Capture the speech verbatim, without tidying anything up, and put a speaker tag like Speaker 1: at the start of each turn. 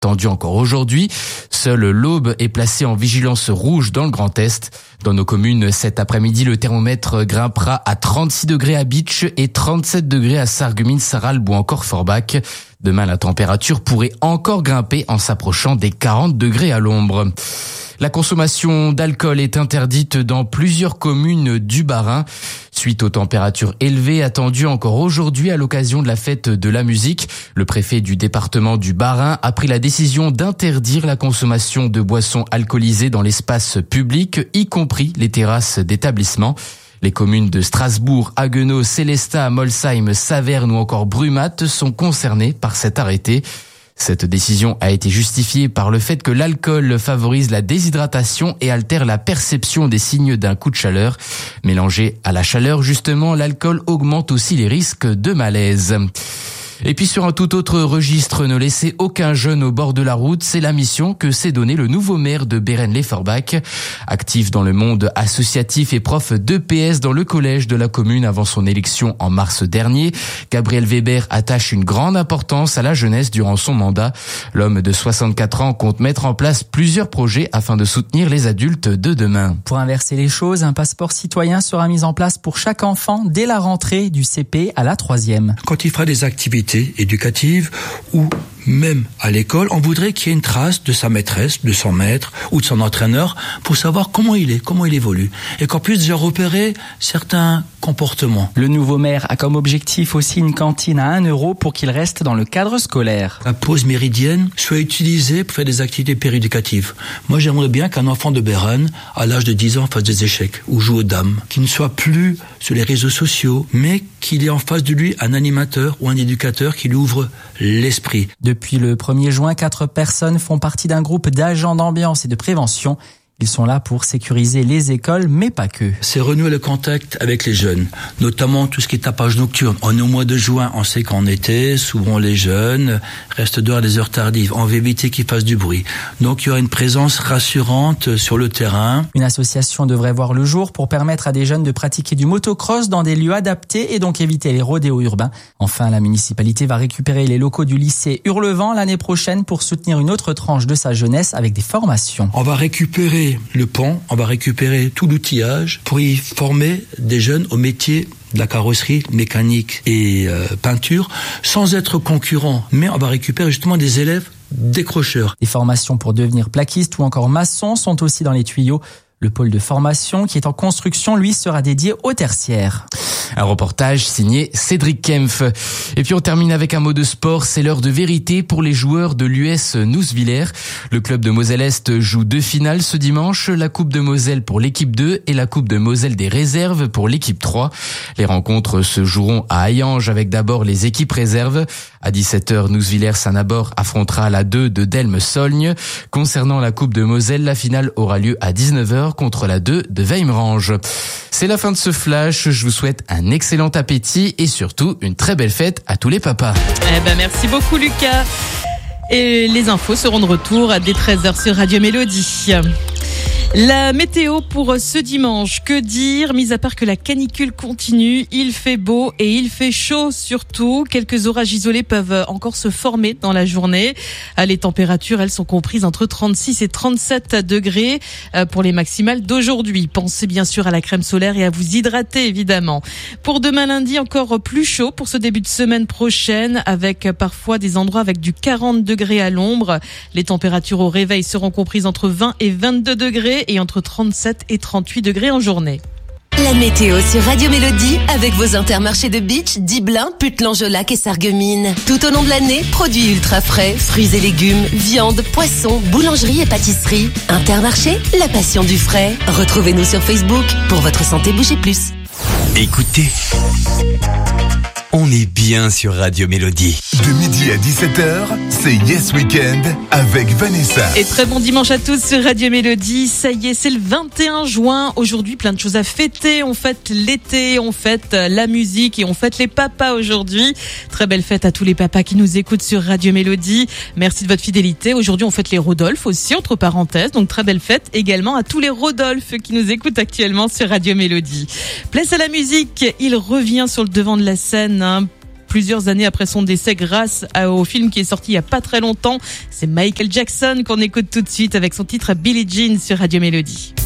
Speaker 1: attendu encore aujourd'hui. Seule l'Aube est placée en vigilance rouge dans le Grand Est. Dans nos communes, cet après-midi, le thermomètre grimpera à trente-six degrés à Bitche et trente-sept degrés à Sarreguemines, Sarralbe ou encore Forbach. Demain, la température pourrait encore grimper en s'approchant des quarante degrés à l'ombre. La consommation d'alcool est interdite dans plusieurs communes du Bas-Rhin. Suite aux températures élevées attendues encore aujourd'hui à l'occasion de la fête de la musique, le préfet du département du Bas-Rhin a pris la décision d'interdire la consommation de boissons alcoolisées dans l'espace public, y compris les terrasses d'établissements. Les communes de Strasbourg, Haguenau, Sélestat, Molsheim, Saverne ou encore Brumath sont concernées par cet arrêté. Cette décision a été justifiée par le fait que l'alcool favorise la déshydratation et altère la perception des signes d'un coup de chaleur. Mélangé à la chaleur, justement, l'alcool augmente aussi les risques de malaise. Et puis sur un tout autre registre, ne laisser aucun jeune au bord de la route, c'est la mission que s'est donnée le nouveau maire de Bérennes-lès-Forbach. Actif dans le monde associatif et prof d'E P S dans le collège de la commune avant son élection en mars dernier, Gabriel Weber attache une grande importance à la jeunesse durant son mandat. L'homme de soixante-quatre ans compte mettre en place plusieurs projets afin de soutenir les adultes de demain.
Speaker 2: Pour inverser les choses, un passeport citoyen sera mis en place pour chaque enfant dès la rentrée du C P à la troisième.
Speaker 3: Quand il fera des activités éducative ou même à l'école, on voudrait qu'il y ait une trace de sa maîtresse, de son maître ou de son entraîneur pour savoir comment il est, comment il évolue et qu'on puisse déjà repérer certains comportements.
Speaker 2: Le nouveau maire a comme objectif aussi une cantine à un euro pour qu'il reste dans le cadre scolaire.
Speaker 3: La pause méridienne soit utilisée pour faire des activités péréducatives. Moi, j'aimerais bien qu'un enfant de Bérennes, à l'âge de dix ans, fasse des échecs ou joue aux dames, qu'il ne soit plus sur les réseaux sociaux, mais qu'il ait en face de lui un animateur ou un éducateur qui lui ouvre l'esprit.
Speaker 2: Depuis le premier juin, quatre personnes font partie d'un groupe d'agents d'ambiance et de prévention. Ils sont là pour sécuriser les écoles, mais pas que.
Speaker 3: C'est renouer le contact avec les jeunes, notamment tout ce qui est tapage nocturne. On est au mois de juin, on sait qu'en été, souvent les jeunes restent dehors à des heures tardives. On veut éviter qu'ils fassent du bruit. Donc il y aura une présence rassurante sur le terrain.
Speaker 2: Une association devrait voir le jour pour permettre à des jeunes de pratiquer du motocross dans des lieux adaptés et donc éviter les rodéos urbains. Enfin, la municipalité va récupérer les locaux du lycée Hurlevent l'année prochaine pour soutenir une autre tranche de sa jeunesse avec des formations.
Speaker 3: On va récupérer le pont, on va récupérer tout l'outillage pour y former des jeunes au métier de la carrosserie, mécanique et euh, peinture, sans être concurrents. Mais on va récupérer justement des élèves décrocheurs.
Speaker 2: Des formations pour devenir plaquiste ou encore maçon sont aussi dans les tuyaux. Le pôle de formation qui est en construction, lui, sera dédié au tertiaire.
Speaker 1: Un reportage signé Cédric Kempf. Et puis on termine avec un mot de sport. C'est l'heure de vérité pour les joueurs de l'U S Nousviller. Le club de Moselle-Est joue deux finales ce dimanche. La Coupe de Moselle pour l'équipe deux et la Coupe de Moselle des réserves pour l'équipe trois. Les rencontres se joueront à Hayange avec d'abord les équipes réserves. À dix-sept heures, Nousviller-Saint-Nabor affrontera la deux de Delme-Solgne. Concernant la Coupe de Moselle, la finale aura lieu à dix-neuf heures contre la deux de Weimrange. C'est la fin de ce flash. Je vous souhaite un excellent appétit et surtout une très belle fête à tous les papas.
Speaker 4: Eh ben, merci beaucoup Lucas. Et les infos seront de retour dès treize heures sur Radio Mélodie. La météo pour ce dimanche, que dire, mis à part que la canicule continue, il fait beau et il fait chaud surtout. Quelques orages isolés peuvent encore se former dans la journée. Les températures, elles sont comprises entre trente-six et trente-sept degrés pour les maximales d'aujourd'hui. Pensez bien sûr à la crème solaire et à vous hydrater évidemment. Pour demain lundi, encore plus chaud pour ce début de semaine prochaine avec parfois des endroits avec du quarante degrés à l'ombre. Les températures au réveil seront comprises entre vingt et vingt-deux degrés et entre trente-sept et trente-huit degrés en journée.
Speaker 5: La météo sur Radio Mélodie avec vos intermarchés de Bitche, Diblin, Puttelangeolac et Sarreguemines. Tout au long de l'année, produits ultra frais, fruits et légumes, viande, poissons, boulangerie et pâtisserie. Intermarché, la passion du frais. Retrouvez-nous sur Facebook. Pour votre santé, bougez plus.
Speaker 6: Écoutez, on est bien sur Radio Mélodie.
Speaker 7: De midi à dix-sept heures, c'est Yes Weekend avec Vanessa.
Speaker 4: Et très bon dimanche à tous sur Radio Mélodie. Ça y est, c'est le vingt et un juin. Aujourd'hui, plein de choses à fêter. On fête l'été, on fête la musique et on fête les papas aujourd'hui. Très belle fête à tous les papas qui nous écoutent sur Radio Mélodie. Merci de votre fidélité. Aujourd'hui, on fête les Rodolphe aussi, entre parenthèses. Donc, très belle fête également à tous les Rodolphe qui nous écoutent actuellement sur Radio Mélodie. Place à la musique. Il revient sur le devant de la scène. Hein. plusieurs années après son décès grâce au film qui est sorti il y a pas très longtemps. C'est Michael Jackson qu'on écoute tout de suite avec son titre Billie Jean sur Radio Mélodie.